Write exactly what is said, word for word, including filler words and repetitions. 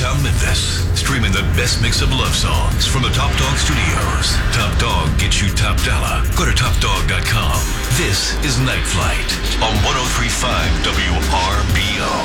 downtown Memphis. Streaming the best mix of love songs from the Top Dog Studios. Top Dog gets you top dollar. Go to top dog dot com. This is Night Flight on one oh three point five W R B O.